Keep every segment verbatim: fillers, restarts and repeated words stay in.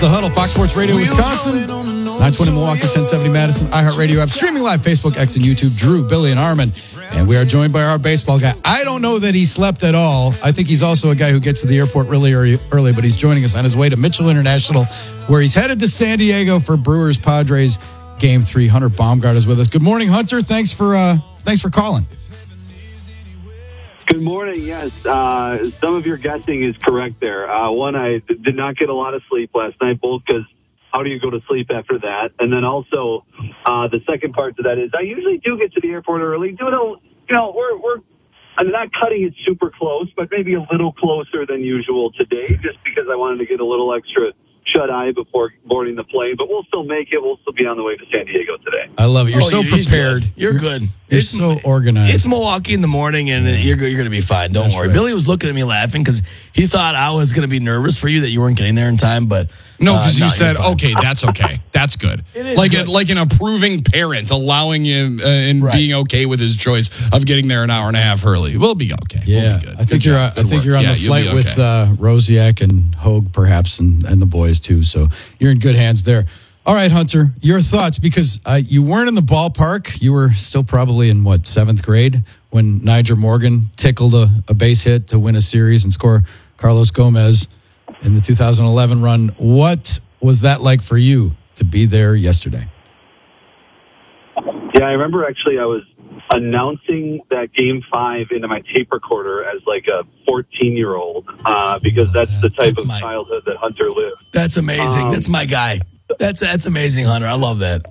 The Huddle, Fox Sports Radio, Wisconsin, nine twenty Milwaukee, ten seventy Madison, iHeartRadio app, streaming live, Facebook, X, and YouTube. Drew, Billy, and Armin. And we are joined by our baseball guy. I don't know that he slept at all. I think he's also a guy who gets to the airport really early, early, but he's joining us on his way to Mitchell International, where he's headed to San Diego for Brewers-Padres Game three. Hunter Baumgart is with us. Good morning, Hunter. Thanks for uh, thanks for calling. Good morning. Yes, uh, some of your guessing is correct there. Uh, one, I did not get a lot of sleep last night, both because how do you go to sleep after that? And then also uh, the second part to that is I usually do get to the airport early. Do know, you know, we're we're I'm not cutting it super close, but maybe a little closer than usual today, just because I wanted to get a little extra shut-eye before boarding the plane. But we'll still make it. We'll still be on the way to San Diego today. I love it. You're oh, so you're, prepared. You're, you're good. You're it's, so organized. It's Milwaukee in the morning, and you're you're going to be fine. Don't That's worry. right. Billy was looking at me laughing because he thought I was going to be nervous for you that you weren't getting there in time, but No, because uh, you no, said, you're fine. okay, that's okay. That's good. It is like good. A, like an approving parent allowing you uh, and Right. being okay with his choice of getting there an hour and a half early. We'll be okay. Yeah, we'll be good. I think Good you're. job. I Good think work. you're on Yeah, the you'll be flight with okay. uh, Rosiak and Hogue, perhaps, and, and the boys too. So you're in good hands there. All right, Hunter, your thoughts, because uh, you weren't in the ballpark. You were still probably in what seventh grade when Nyjer Morgan tickled a, a base hit to win a series and score Carlos Gomez in the two thousand eleven run. What was that like for you to be there yesterday? Yeah, I remember actually I was announcing that game five into my tape recorder as like a fourteen-year-old uh, because that's the type That's of my- childhood that Hunter lived. That's amazing. Um, that's my guy. That's that's amazing, Hunter. I love that.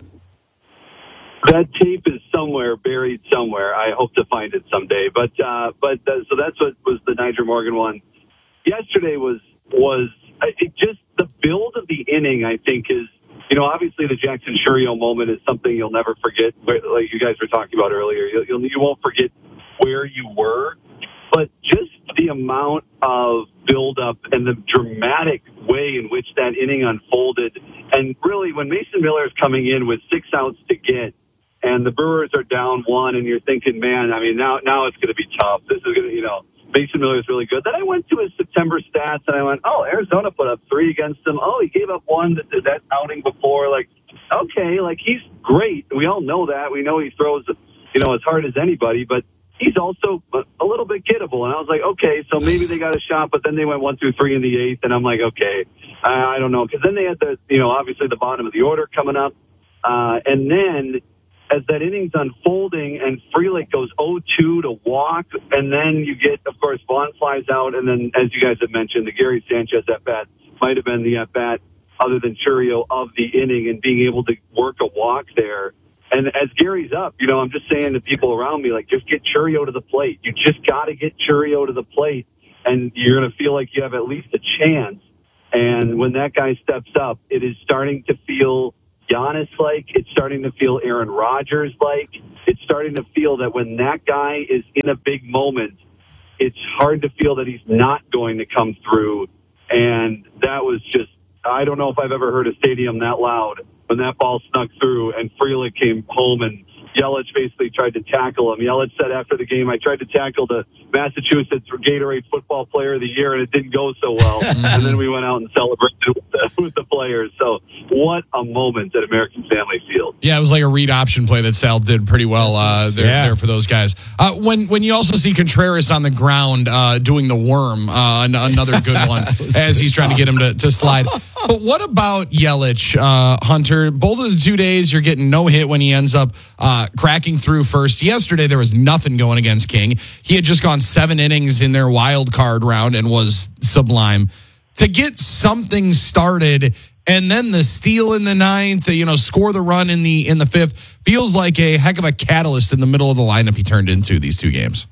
That tape is somewhere buried somewhere. I hope to find it someday. But uh, but uh, so that's what was the Nyjer Morgan one. Yesterday was was it just the build of the inning. I think is you know obviously the Jackson Chourio moment is something you'll never forget. Like you guys were talking about earlier, you'll, you'll you won't forget where you were. But just the amount of buildup and the dramatic way in which that inning unfolded, and really when Mason Miller is coming in with six outs to get, and the Brewers are down one, and you're thinking, man, I mean, now now it's going to be tough. This is going to, you know, Mason Miller is really good. Then I went to his September stats, and I went, oh, Arizona put up three against him. Oh, he gave up one that, that outing before. Like, okay, like he's great. We all know that. We know he throws, you know, as hard as anybody, but he's also a little bit gettable. And I was like, okay, so maybe they got a shot, but then they went one through three in the eighth, and I'm like, okay, I, I don't know. Because then they had the, you know, obviously the bottom of the order coming up. Uh, and then as that inning's unfolding and Frelick goes oh two to walk, and then you get, of course, Vaughn flies out, and then, as you guys have mentioned, the Gary Sanchez at-bat might have been the at-bat other than Chourio of the inning, and being able to work a walk there. And as Gary's up, you know, I'm just saying to people around me, like, just get Chourio to the plate. You just got to get Chourio to the plate, and you're going to feel like you have at least a chance. And when that guy steps up, it is starting to feel Giannis-like. It's starting to feel Aaron Rodgers-like. It's starting to feel that when that guy is in a big moment, it's hard to feel that he's not going to come through. And that was just, I don't know if I've ever heard a stadium that loud when that ball snuck through and Frelick came home and Yelich basically tried to tackle him. Yelich said after the game, I tried to tackle the Massachusetts Gatorade Football Player of the Year, and it didn't go so well. And then we went out and celebrated with the, with the players. So what a moment at American Family Field. Yeah, it was like a read option play that Sal did pretty well uh, there, Yeah. there for those guys. Uh, when when you also see Contreras on the ground uh, doing the worm, uh, an- another good one, as he's trying to get him to, to slide. But what about Yelich, uh, Hunter? Both of the two days, you're getting no hit when he ends up uh, cracking through first. Yesterday, there was nothing going against King. He had just gone seven innings in their wild card round and was sublime. To get something started and then the steal in the ninth, you know, score the run in the in the fifth, feels like a heck of a catalyst in the middle of the lineup he turned into these two games.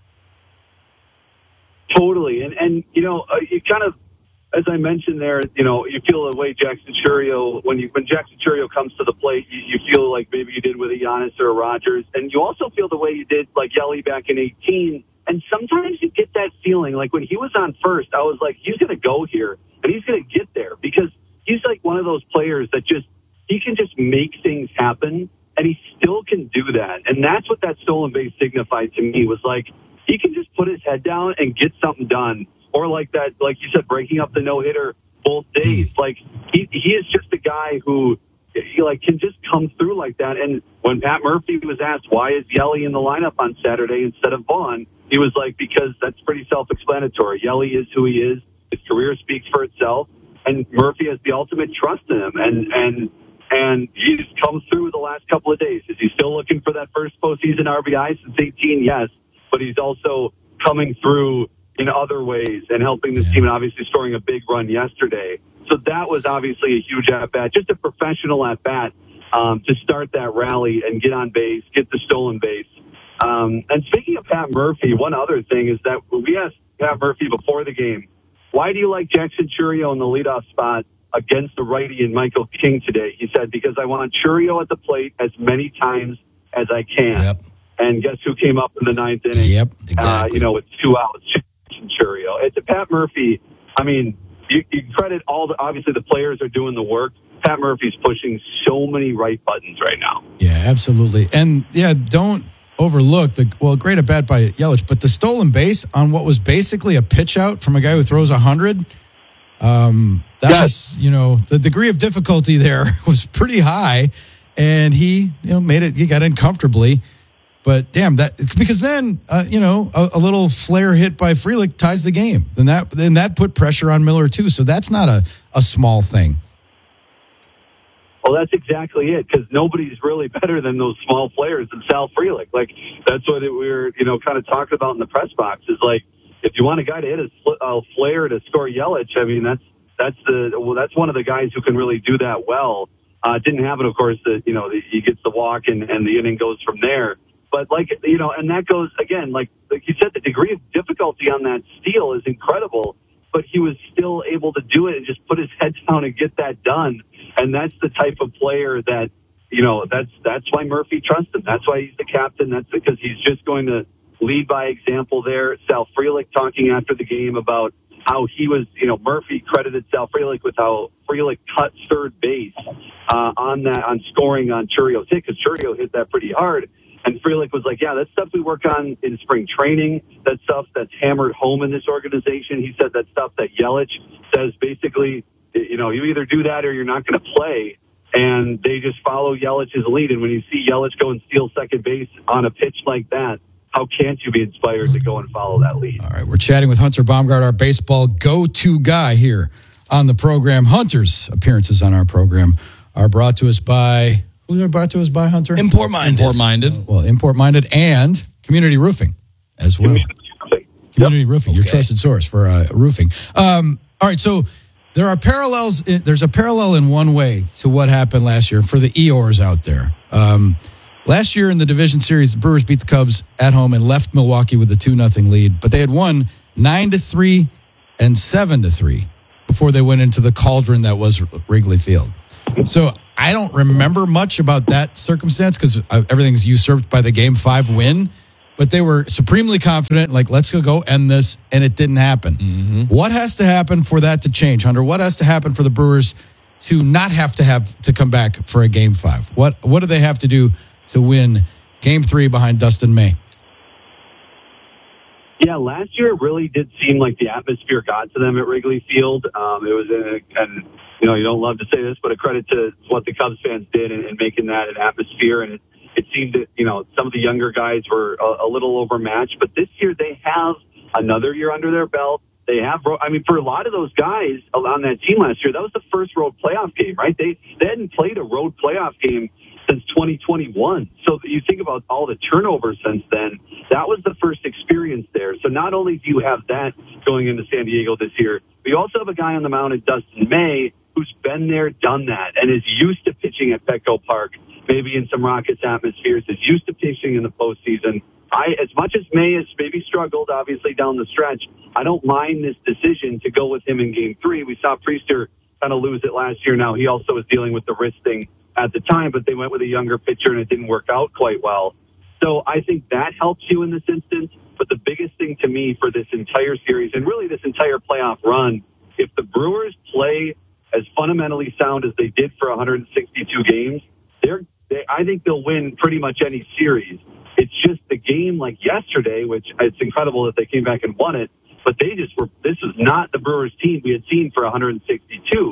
Totally. And, and you know, uh, you kind of, as I mentioned there, you know, you feel the way Jackson Chourio, when you when Jackson Chourio comes to the plate, you, you feel like maybe you did with a Giannis or a Rodgers. And you also feel the way you did like Yelly back in eighteen. And sometimes you get that feeling, like when he was on first, I was like, he's going to go here and he's going to get there, because he's like one of those players that just, he can just make things happen, and he still can do that. And that's what that stolen base signified to me, was like, he can just put his head down and get something done. Or like that, like you said, breaking up the no-hitter both days. Like, he he is just a guy who he like can just come through like that. And when Pat Murphy was asked why is Yelly in the lineup on Saturday instead of Vaughn, he was like, because that's pretty self-explanatory. Yelly is who he is. His career speaks for itself, and Murphy has the ultimate trust in him. And and and he's come through the last couple of days. Is he still looking for that first postseason R B I since eighteen? Yes, but he's also coming through in other ways and helping this team, and obviously scoring a big run yesterday. So that was obviously a huge at-bat, just a professional at-bat um, to start that rally and get on base, get the stolen base. Um, and speaking of Pat Murphy, one other thing is that we asked Pat Murphy before the game, why do you like Jackson Chourio in the leadoff spot against the righty and Michael King today? He said, because I want Chourio at the plate as many times as I can. Yep. And guess who came up in the ninth inning? Yep, exactly. Uh, you know, with two outs, Chourio. It's a Pat Murphy. I mean, you, you credit all the, obviously the players are doing the work. Pat Murphy's pushing so many right buttons right now. Yeah, absolutely. And yeah, don't overlook the, well, great at bat by Yelich, but the stolen base on what was basically a pitch out from a guy who throws a hundred. Um, that yes. was, you know, the degree of difficulty there was pretty high, and he, you know, made it, he got in comfortably. But damn that, because then, uh, you know, a, a little flare hit by Frelick ties the game. Then that, then that put pressure on Miller too. So that's not a, a small thing. Well, that's exactly it, because nobody's really better than those small players than Sal Frelick. Like, that's what it, we were, you know, kind of talking about in the press box is like, if you want a guy to hit a, a flare to score Yelich, I mean, that's, that's the, well, that's one of the guys who can really do that well. Uh, didn't happen, of course, that, you know, the, he gets the walk and, and the inning goes from there. But like, you know, and that goes again, like, like you said, the degree of difficulty on that steal is incredible, but he was still able to do it and just put his head down and get that done. And that's the type of player that, you know, that's, that's why Murphy trusts him. That's why he's the captain. That's because he's just going to lead by example there. Sal Frelick talking after the game about how he was, you know, Murphy credited Sal Frelick with how Frelick cut third base, uh, on that, on scoring on Chourio's hit, because Chourio hit that pretty hard. And Frelick was like, yeah, that's stuff we work on in spring training. That's stuff that's hammered home in this organization. He said that stuff that Yelich says basically, you know, you either do that or you're not going to play. And they just follow Yelich's lead. And when you see Yelich go and steal second base on a pitch like that, how can't you be inspired to go and follow that lead? All right, we're chatting with Hunter Baumgart, our baseball go-to guy here on the program. Hunter's appearances on our program are brought to us by... Who are brought to us by, Hunter? Import Minded. Import Minded. Well, Import Minded and Community Roofing as well. Community, Community yep. Roofing, okay. Your trusted source for uh, roofing. Um, all right, so there are parallels. In, there's a parallel in one way to what happened last year for the Eeyores out there. Um, last year in the division series, the Brewers beat the Cubs at home and left Milwaukee with a two nothing lead, but they had won nine to three and seven to three before they went into the cauldron that was Wrigley Field. So I don't remember much about that circumstance because everything's usurped by the game five win, but they were supremely confident, like, let's go, go end this, and it didn't happen. Mm-hmm. What has to happen for that to change, Hunter? What has to happen for the Brewers to not have to have to come back for a game five? What what do they have to do to win game three behind Dustin May? Yeah, last year it really did seem like the atmosphere got to them at Wrigley Field. Um, it was, a, and you know, you don't love to say this, but a credit to what the Cubs fans did in, in making that an atmosphere. And it, it seemed that, you know, some of the younger guys were a, a little overmatched. But this year they have another year under their belt. They have, I mean, for a lot of those guys on that team last year, that was the first road playoff game, right? They, they hadn't played a road playoff game since twenty twenty-one. So you think about all the turnover since then, that was the first experience there. So not only do you have that going into San Diego this year, but you also have a guy on the mound at Dustin May who's been there, done that, and is used to pitching at Petco Park, maybe in some Rockets atmospheres, is used to pitching in the postseason. I, as much as May has maybe struggled, obviously, down the stretch, I don't mind this decision to go with him in game three. We saw Priester kind of lose it last year. Now, he also was dealing with the wrist thing at the time, but they went with a younger pitcher, and it didn't work out quite well. So I think that helps you in this instance. But the biggest thing to me for this entire series, and really this entire playoff run, if the Brewers play as fundamentally sound as they did for one hundred sixty-two games, they're, they, I think they'll win pretty much any series. It's just the game like yesterday, which it's incredible that they came back and won it, but they just were, this was not the Brewers team we had seen for one hundred sixty-two.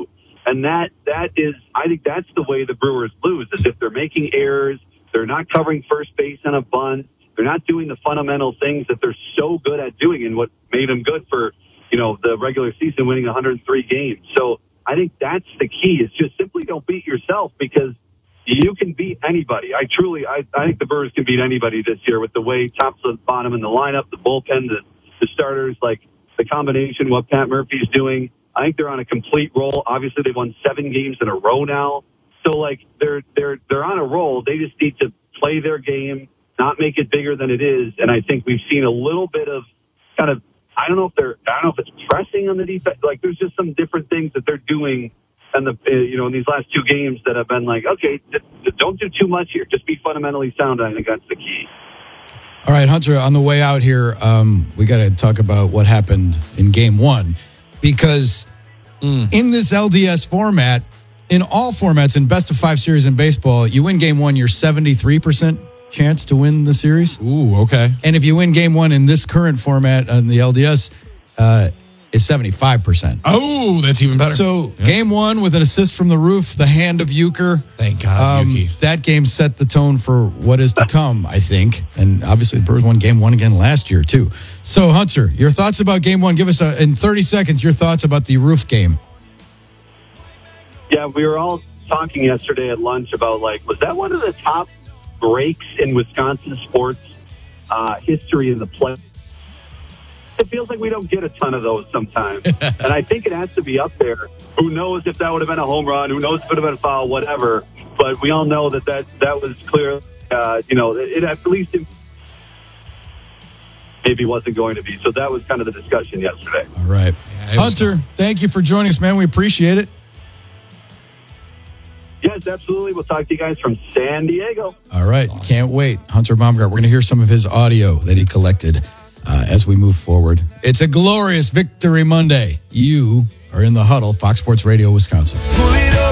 And that that is, I think that's the way the Brewers lose, is if they're making errors, they're not covering first base on a bunt, they're not doing the fundamental things that they're so good at doing and what made them good for, you know, the regular season, winning one hundred three games. So I think that's the key, is just simply don't beat yourself, because you can beat anybody. I truly, I, I think the Brewers can beat anybody this year with the way top to bottom in the lineup, the bullpen, the, the starters, like the combination, what Pat Murphy's doing. I think they're on a complete roll. Obviously, they've won seven games in a row now. So, like, they're they're they're on a roll. They just need to play their game, not make it bigger than it is. And I think we've seen a little bit of kind of, I don't know if they're, I don't know if it's pressing on the defense. Like, there's just some different things that they're doing, and the uh, you know in these last two games that have been like, okay, d- d- don't do too much here. Just be fundamentally sound. I think that's the key. All right, Hunter, on the way out here, um, we got to talk about what happened in game one, because mm. in this L D S format, in all formats, in best of five series in baseball, you win game one, you're seventy-three percent chance to win the series. Ooh, okay. And if you win game one in this current format on the L D S, uh, it's seventy-five percent. Oh, that's even better. So yeah. game one with an assist from the roof, the hand of Euchre. Thank God, um, Yuki. That game set the tone for what is to come, I think. And obviously the Brewers won game one again last year, too. So, Hunter, your thoughts about game one. Give us, a, in thirty seconds, your thoughts about the roof game. Yeah, we were all talking yesterday at lunch about, like, was that one of the top breaks in Wisconsin sports uh, history in the play? It feels like we don't get a ton of those sometimes. And I think it has to be up there. Who knows if that would have been a home run? Who knows if it would have been a foul? Whatever. But we all know that that, that was clear. Uh, you know, it, it at least maybe wasn't going to be. So that was kind of the discussion yesterday. All right. Yeah, Hunter, thank you for joining us, man. We appreciate it. Yes, absolutely. We'll talk to you guys from San Diego. All right. Awesome. Can't wait. Hunter Baumgart. We're going to hear some of his audio that he collected uh, as we move forward. It's a glorious Victory Monday. You are in the huddle, Fox Sports Radio, Wisconsin.